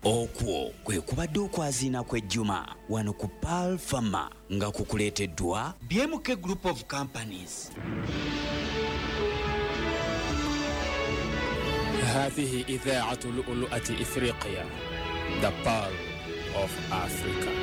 Okwo kwe kubadde okwaziina kw'ejjuma wano ku Pearl Pharma nga kukuleeteddwa BMK Group of Companies. هذه إذاعة لؤلؤة إفريقيا The Pearl of Africa.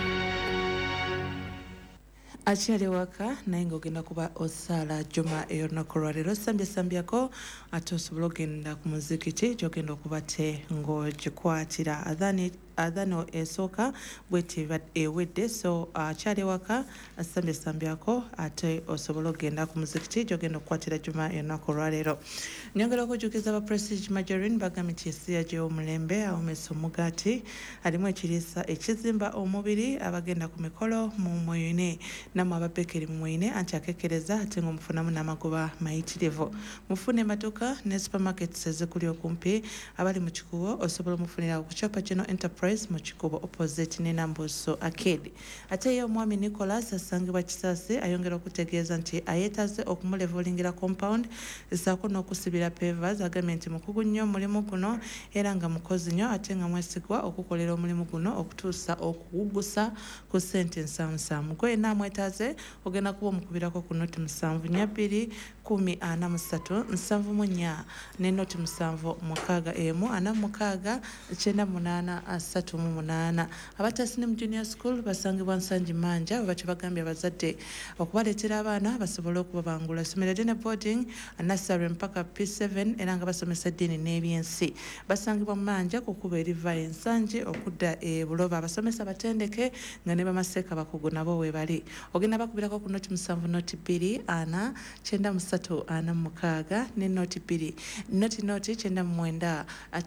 Achali waka naye ng'ogenda kuba osala juma ey'olunaku lwaleero sambyako ate osobola okgenda ku muzikiti gy'ogenda okuba te ng'ogikwatira adhano esooka bweti ewedde so achali waka sambyako ate osobola okgenda ku muzikiti gy'ogenda okukwatira juma ey'olunaku lwaleero. Nyongera okujukiza aba Prestige Margarine bagambye nti essiya gy'omulembe awomesa omugaati alimu ekiriisa ekizimba omubiri abagenda ku mikolo mu muyune namwe ababekeri mu muyine anti akekereza ate ng'omufunamu n'amagoba mayitirivu. Mufune maduka ne supermarkets ezikuli okumpi abali mu kikubo osobola omufunira ku Chapa General Enterprise mu kikubo opposite ne Nambuso Arcade. Ate ye omwami Nicholas asangibwa Kisaasi ayongera okutegeeza nti ayetaaze okumulevelingira compound esaako n'okusibira pavers agambye nti mukugu nnyo omulimu guno era nga mukozi nnyo ate nga mwesigwa okukolera omulimu guno okutuusa okugugusa ku ssente 7 gwe namwetaaze ogenda kuba omukubirako ku noti 7 2 10 43 74 ne noti 7 6 emu 46 98 38. Abatasini mu junior school basangibwa Nsangi Manja bwe bagambye abazadde okubaleetera abaana basobole okubabangula essomero ddene boarding nursery mpaka P7 era nga basomesa eddiini n'ebyensi. Basangibwa mu Manja ku kuba eriva Ensangi okudda e Buloba abasomesa batendeke nga ne bamaseeka bakugu nabo we bali. Ogenda bakubirako ku noti 7 noti 2 4 93 46 ne noti 2 noti 99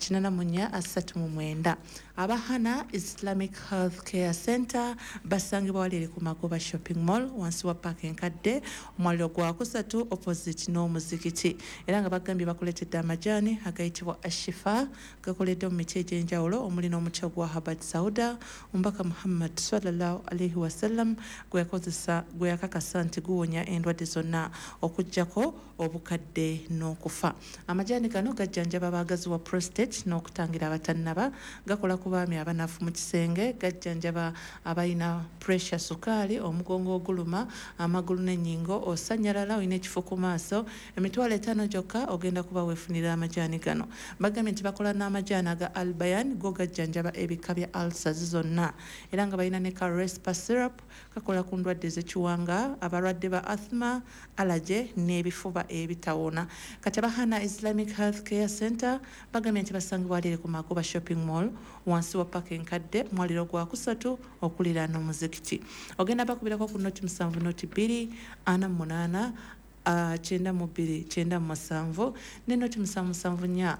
84 Abahana Islamic Health Care Center basangibwa wali ku Magoba Shopping Mall wansi wa parking kadde omwaliro gwa kusatu opposite n'omuzikiti era nga bagambye bakuleetedde amajani agayitibwa Ashifa gakoledde mu miti egy'enjawulo omuli n'omuti gwa Habad Sauda Omubaka Muhammad sallallahu alaihi wasallam gwe yakakasa nti guwonya endwadde zonna okuggyako obukadde n'okufa. Amajani gano gajjanjaba abaagazi wa prostate n'okutangira abatannaba gakola ku baami abanafu mu kisenge gajjanjaba abalina pressure sukaali omugongo oguluma amagulu n'ennyingo osanyalala olina ekifo ku maaso emitwalo 5 gyokka ogenda kuba weefunira amajani gano. Bagambye nti bakola n'amajani aga Albayan go gajjanjaba ebika bya ulcers zonna era nga balina ne Respa syrup kakola ku ndwadde z'ekiwanga abalwadde ba asthma allergy n'ebifuba ebitawona. Kati Abahana Islamic Health Care Center bagambye nti basangibwa wali ku Magoba Shopping Mall wansi wa parking kadde mwaliro gwa kusatu okulira n'omuzikiti. Ogenda bakubirako ku noti 7 noti 2 48 92 97 ne noti 774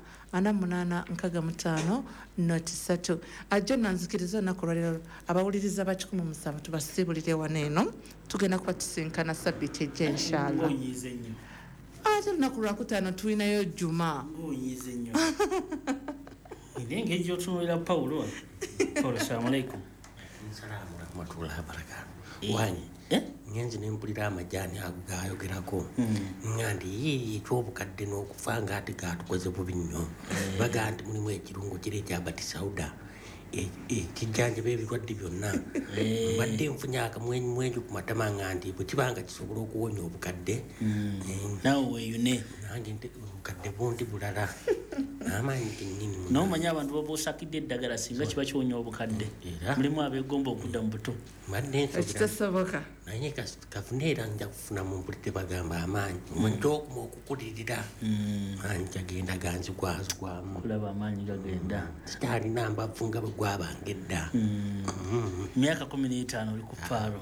48 noti 3. Ajona nzikiriza nakolero abawuliriza ba 17 tubasibulire waneeno tugenda kuba tusinkana sabiti ejja inshallah. Onyize nnyo. Ate lunaku lwakutaano tulinayo Juma. Onyize nnyo. Ndenge ejotunulira Paulo. Assalamu alaikum. Salaamu rahmatullahi wabarakatuh. Wanyi ngenzi nempulira amajani ago gayogerako ngandi ekyobukadde n'okufa nga ate gatukoze bubi nnyo baga nti mulimu ekirungo kiri ekya Habad Sauda kijjanjaba ebirwadde byonna mbadde nfunye akamwenyu ku matama ngandi bwe kibanga kisobola okuwonya obukadde nawe weeyune nange obukadde bundi bulala amaanyi kennyini n'omanya abantu baba osakidde eddagala singa kiba kiwonya obukadde mulimu abeegomba okudda mu buto mbadde ekitasoboka naye kafuneera nja kufuna mu mpulidde bagamba amaanyi omujja okuma okukulirira amaanyi gagenda ganzigwazigwamu kulaba amaanyi gagenda sikyalina mbavu nga bwe gwabanga edda myaka 15 oli ku Paalo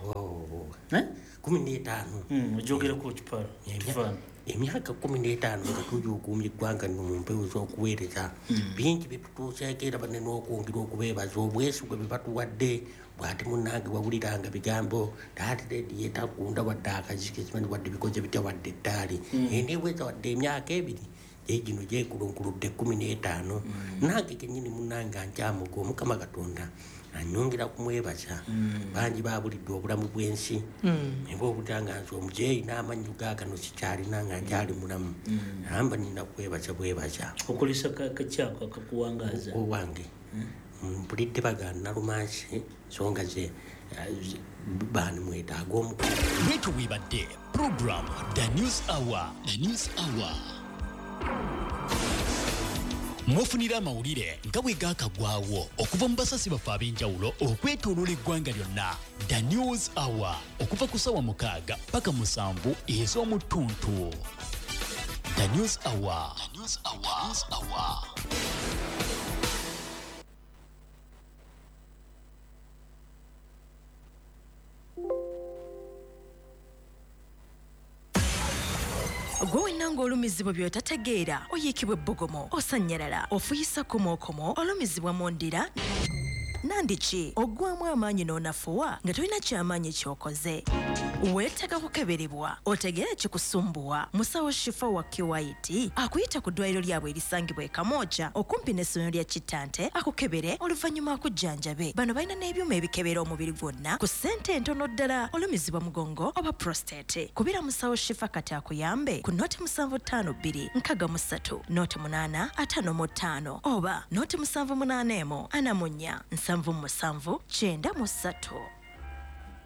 15 ojogerako kipaalo emyaka 15 nga tujukuumye eggwanga nno mu mpewo z'okuweereza bingi byetutuuseeko era banene okwongera okubeebaza obwesigwa bye batuwadde bw'ati munnange wawuliranga bigambo taati redi yetakunda wadde akazike kimanyi wadde bikoze bitya wadde ettaali eneweza wadde emyaka 2 gino gyekulunkuludde 15 nange kennyini munnange ankyamuga Omukama Katonda anyongera kumwebaza bangi babulidde obulamu bw'ensi eba obutanga nti omuzeeyi n'amanyi gaagano sikyalina nga nkyali mulamu amba nina kwebaza bwebaza okolesa kakyako akakuwangaaza owange bulidde bagana nalumansi songa ze bani mwetaaga omukulu bwetyo webadde program The News Hour. Mwofunira amawulire nga bwe gaakagwawo okuva mu basasi baffe ab'enjawulo okwetooloola eggwanga lyonna. The News Hour okuva ku ssaawa 6 paka 7 ez'omu ttuntu. The News Hour. Gwe wenna ng'olumizibwa by'otategeera oyiikibwa ebbogomo osanyalala ofuyisa komokomo olumizibwa mu ndira nandiki oggwamu amaanyi n'onafuwa nga tolina kyamaanyi ky'okoze weetaaga kukeberebwa otegeere kikusumbuwa musawo Shifa wa QIT akuyita ku ddwaliro lyabwe erisangibwa e Kamooja okumpi n'essomero lya Kittante akukebere oluvannyuma akujjanjabe. Bano balina n'ebyuma ebikebera omubiri gwonna ku ssente entono ddala olumizibwa mugongo oba prostate. Kubira musawo Shifa kati akuyambe ku noti 752 63 noti 8 55 oba noti 781 44 7 9 3.